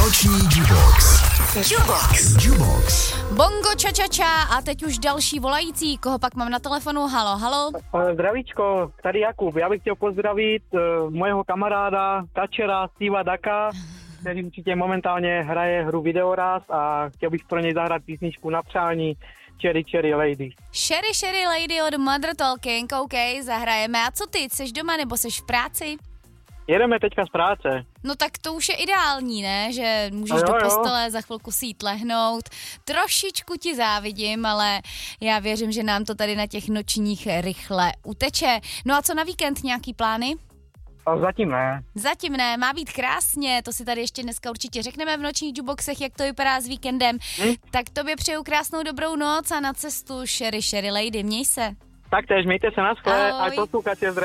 Noční Jubox. Jubox. Bongo ča a teď už další volající. Koho pak mám na telefonu? Halo. Zdravíčko, tady Jakub. Já bych chtěl pozdravit mojeho kamaráda, tačera Steva Daka, který určitě momentálně hraje hru Videoráz a chtěl bych pro něj zahrát písničku na přání Cherry Lady. Cherry Lady od Mother Talking, OK, zahrajeme. A co ty, jsi doma nebo jsi v práci? Jedeme teďka z práce. No tak to už je ideální, ne? Že můžeš do postele za chvilku si jít lehnout. Trošičku ti závidím, ale já věřím, že nám to tady na těch nočních rychle uteče. No a co na víkend, nějaký plány? Zatím ne. Má být krásně, to si tady ještě dneska určitě řekneme v nočních Juboxech, jak to vypadá s víkendem. Tak tobě přeju krásnou dobrou noc a na cestu Cherry Lady, měj se. Taktéž, mějte se na skle, Ahoj. a poslouchače